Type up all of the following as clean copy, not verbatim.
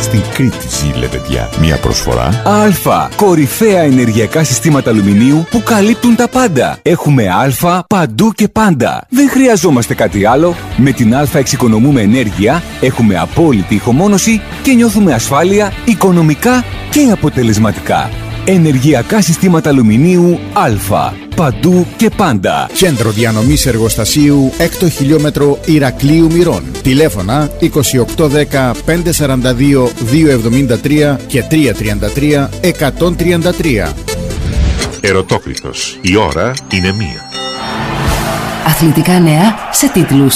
στην Κρήτη, ζήλε παιδιά. Μια προσφορά Α. Κορυφαία ενεργειακά συστήματα αλουμινίου που καλύπτουν τα πάντα. Έχουμε Α παντού και πάντα. Δεν χρειαζόμαστε κάτι άλλο. Με την Α εξοικονομούμε ενέργεια, έχουμε απόλυτη ηχομόνωση και νιώθουμε ασφάλεια οικονομικά και αποτελεσματικά. Ενεργειακά συστήματα αλουμινίου Α. Παντού και πάντα. Κέντρο διανομής εργοστασίου 6ο χιλιόμετρο Ηρακλείου Μυρών. Τηλέφωνα 2810 542 273 και 333 133. Ερωτόκριτος. Η ώρα είναι 1. Αθλητικά νέα σε τίτλους.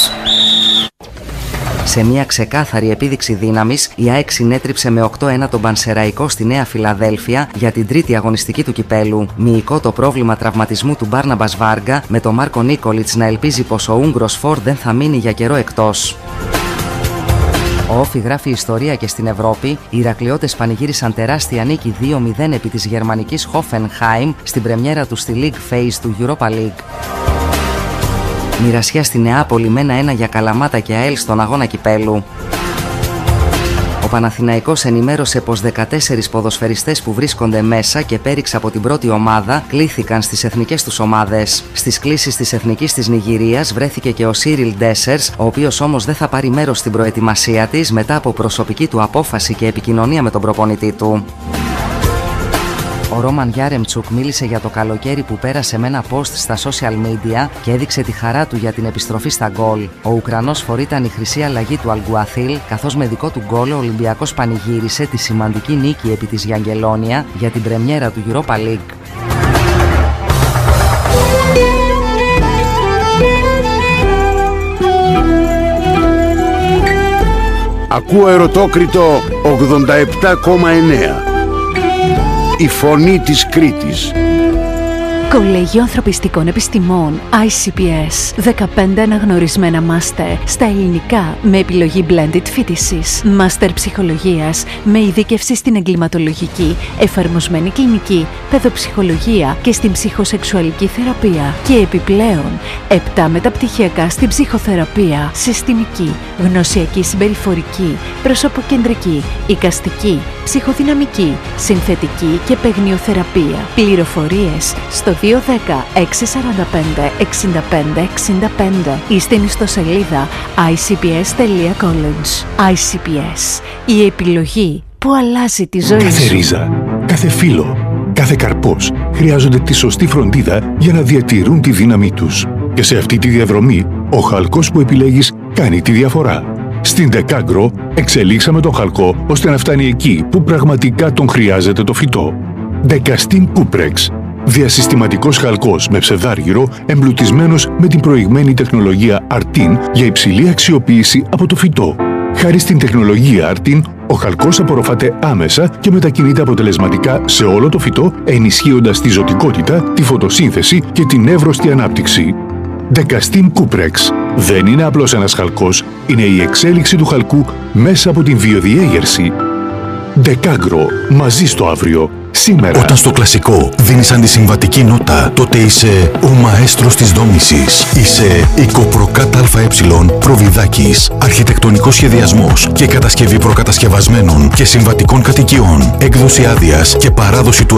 Σε μια ξεκάθαρη επίδειξη δύναμης, η ΑΕΚ συνέτριψε με 8-1 τον Πανσεραϊκό στη Νέα Φιλαδέλφια για την τρίτη αγωνιστική του κυπέλου. Μυϊκό το πρόβλημα τραυματισμού του Μπάρναμπας Βάργα, με τον Μάρκο Νίκολιτς να ελπίζει πως ο Ούγγρος φορ δεν θα μείνει για καιρό εκτός. Ο Όφι γράφει ιστορία και στην Ευρώπη. Οι Ηρακλειώτες πανηγύρισαν τεράστια νίκη 2-0 επί της γερμανικής Hoffenheim στην πρεμιέρα του στη League Phase του Europa League. Μοιρασιά στη Νεάπολη με 1-1 για Καλαμάτα και ΑΕΛ στον αγώνα κυπέλου. Ο Παναθηναϊκός ενημέρωσε πως 14 ποδοσφαιριστές που βρίσκονται μέσα και πέριξ από την πρώτη ομάδα κλήθηκαν στις εθνικές τους ομάδες. Στις κλήσεις της εθνικής της Νιγηρίας βρέθηκε και ο Σίριλ Ντέσερς, ο οποίος όμως δεν θα πάρει μέρος στην προετοιμασία της μετά από προσωπική του απόφαση και επικοινωνία με τον προπονητή του. Ο Ρόμαν Γιάρεμτσουκ μίλησε για το καλοκαίρι που πέρασε με ένα post στα social media και έδειξε τη χαρά του για την επιστροφή στα γκολ. Ο Ουκρανός φορ ήταν η χρυσή αλλαγή του Αλγκουαθίλ, καθώς με δικό του γκολ ο Ολυμπιακός πανηγύρισε τη σημαντική νίκη επί της Γιαγγελόνια για την πρεμιέρα του Europa League. Ακούω Ερωτόκριτο 87,9. Η φωνή της Κρήτης. Κολέγιο Ανθρωπιστικών Επιστημών ICPS. 15 αναγνωρισμένα μάστερ στα ελληνικά με επιλογή blended φοιτησης. Μάστερ ψυχολογίας με ειδίκευση στην εγκληματολογική, εφαρμοσμένη κλινική, παιδοψυχολογία και στην ψυχοσεξουαλική θεραπεία. Και επιπλέον 7 μεταπτυχιακά στην ψυχοθεραπεία, συστημική, γνωσιακή συμπεριφορική, προσωποκεντρική, εικαστική, ψυχοδυναμική, συνθετική και παιγνιοθεραπεία. Πληροφορίες στο 210 645 65 65 ή στην ιστοσελίδα icps.college. ICPS. Η επιλογή που αλλάζει τη ζωή σου. Κάθε ρίζα, κάθε φύλλο, κάθε καρπός χρειάζονται τη σωστή φροντίδα για να διατηρούν τη δύναμή τους. Και σε αυτή τη διαδρομή, ο χαλκός που επιλέγεις κάνει τη διαφορά. Στην Decagro εξελίξαμε τον χαλκό ώστε να φτάνει εκεί που πραγματικά τον χρειάζεται το φυτό. Decastin Cuprex. Διασυστηματικός χαλκός με ψευδάργυρο εμπλουτισμένος με την προηγμένη τεχνολογία Artin για υψηλή αξιοποίηση από το φυτό. Χάρη στην τεχνολογία Artin, ο χαλκός απορροφάται άμεσα και μετακινείται αποτελεσματικά σε όλο το φυτό, ενισχύοντας τη ζωτικότητα, τη φωτοσύνθεση και την εύρωστη ανάπτυξη. Decastin Cuprex. Δεν είναι απλώς ένας χαλκός, είναι η εξέλιξη του χαλκού μέσα από την βιοδιέγερση. Decagro. Μαζί στο αύριο. Σήμερα. Όταν στο κλασικό δίνεις αντισυμβατική νότα, τότε είσαι ο μαέστρος της δόμησης. Είσαι η Κοπροκάτ ΑΕ Προβιδάκης. Αρχιτεκτονικός σχεδιασμός και κατασκευή προκατασκευασμένων και συμβατικών κατοικιών. Έκδοση άδειας και παράδοση του